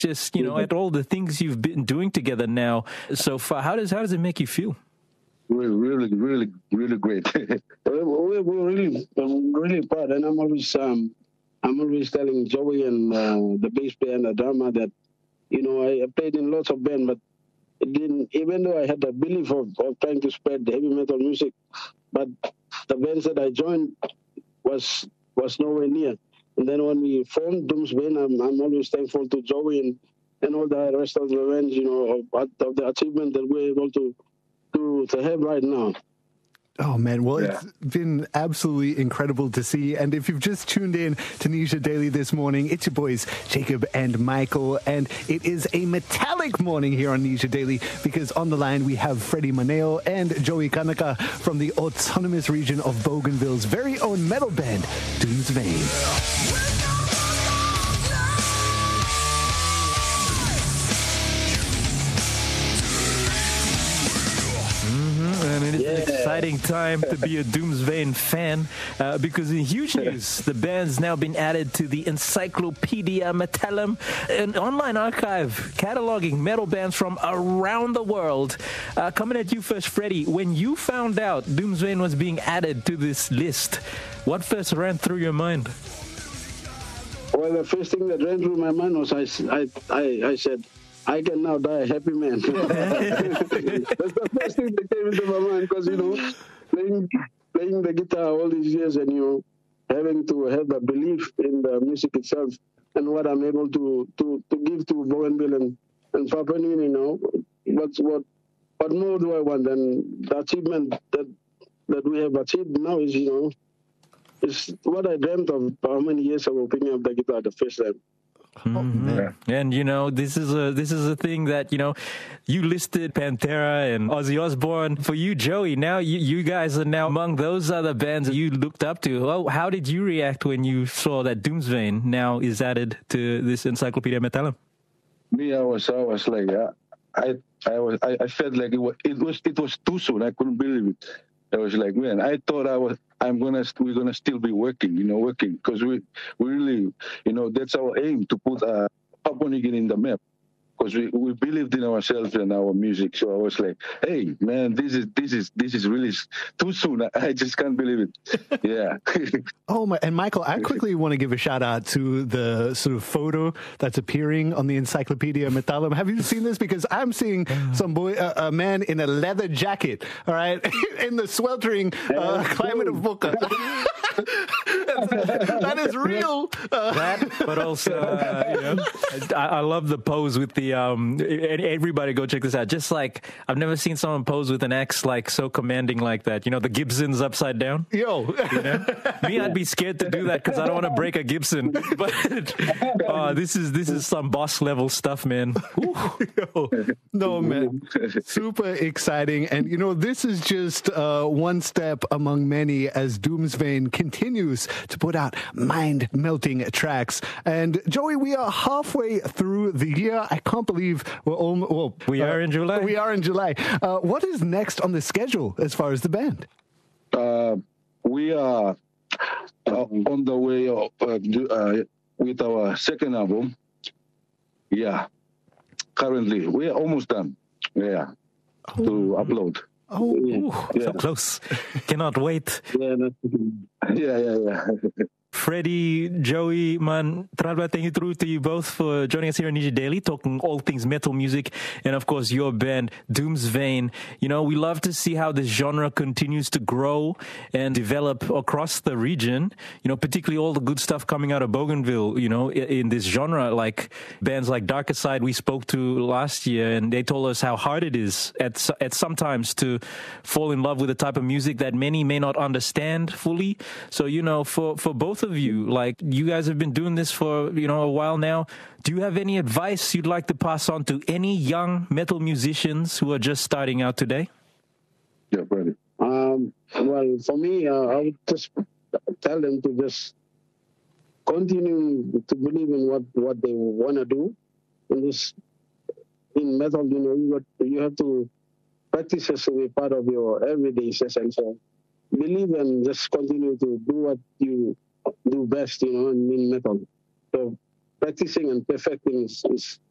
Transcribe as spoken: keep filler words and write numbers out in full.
just, you know, at all the things you've been doing together now so far. How does how does it make you feel? Really, really, really, really great. We're really, I'm really proud, and I'm always, um, I'm always telling Joey and uh, the bass player and the drummer that, you know, I, I played in lots of bands, but it didn't. Even though I had the belief of, of trying to spread heavy metal music, but the bands that I joined was was nowhere near. And then when we formed Doomsbane, I'm, I'm always thankful to Joey and, and all the rest of the bands, you know, of, of the achievement that we're able to. To, to have right now. Oh, man. Well, yeah. It's been absolutely incredible to see. And if you've just tuned in to Nisha Daily this morning, it's your boys, Jacob and Michael. And it is a metallic morning here on Nisha Daily because on the line we have Freddie Maneo and Joey Kanaka from the autonomous region of Bougainville's very own metal band, Doomsbane. And it is yeah. an exciting time to be a Doomsbane fan uh, because in huge news, the band's now been added to the Encyclopedia Metallum, an online archive cataloging metal bands from around the world. Uh, coming at you first, Freddie, when you found out Doomsbane was being added to this list, what first ran through your mind? Well, the first thing that ran through my mind was I, I, I, I said, I can now die a happy man. That's the first thing that came into my mind because, you know, playing, playing the guitar all these years and, you know, having to have a belief in the music itself and what I'm able to, to, to give to Bougainville and, and Papua New Guinea, you know, what's, what, what more do I want? And the achievement that, that we have achieved now is, you know, is what I dreamt of how many years ago picking up the guitar the first time. Mm-hmm. Yeah. And you know, this is a this is a thing that, you know, you listed Pantera and Ozzy Osbourne. For you, Joey, now you, you guys are now among those other bands that you looked up to. Oh, how did you react when you saw that Doomsbane now is added to this Encyclopedia Metallum? Me, I was I was like uh, I I was I, I felt like it was it was it was too soon. I couldn't believe it. I was like, man, I thought I was I'm gonna we're gonna still be working, you know, working because we we really, you know, that's our aim to put uh, Papua New Guinea in the map. Because we, we believed in ourselves and our music, so I was like, "Hey, man, this is this is this is really too soon. I, I just can't believe it." Yeah. Oh my! And Michael, I quickly want to give a shout out to the sort of photo that's appearing on the Encyclopedia Metallum. Have you seen this? Because I'm seeing some boy, uh, a man in a leather jacket, all right, in the sweltering uh, climate of Boca. That is real. Uh, that, but also, uh, you know, I, I love the pose with the. Um, everybody, go check this out. Just like I've never seen someone pose with an X like so commanding like that. You know, the Gibson's upside down. Yo, you know? Me, I'd be scared to do that because I don't want to break a Gibson. But uh, this is this is some boss level stuff, man. Yo, no, man, super exciting. And you know, this is just uh, one step among many as Doomsbane continues to put out mind-melting tracks. And Joey, we are halfway through the year. I can't believe we're almost, well, we are uh, in July. We are in July. Uh, what is next on the schedule as far as the band? Uh, we are uh, on the way of, uh, uh, with our second album. Yeah, currently we are almost done. Yeah, oh. to upload. Oh, yeah. Yeah. So close. Cannot wait. Yeah, yeah, yeah, yeah. Freddie, Joey, man, terlalu thank you through to you both for joining us here on Nisha Daily, talking all things metal music, and of course your band, Doomsbane. You know, we love to see how this genre continues to grow and develop across the region, you know, particularly all the good stuff coming out of Bougainville, you know, in, in this genre, like bands like Darker Side we spoke to last year, and they told us how hard it is at, at sometimes to fall in love with a type of music that many may not understand fully. So, you know, for, for both of you, like you guys have been doing this for, you know, a while now. Do you have any advice you'd like to pass on to any young metal musicians who are just starting out today? Yeah, brother. Um, well, for me, uh, I would just tell them to just continue to believe in what, what they want to do. In this, in metal, you know, you have, you have to practice as to be part of your everyday session. So believe and just continue to do what you do best, you know, in metal. So practicing and perfecting is, is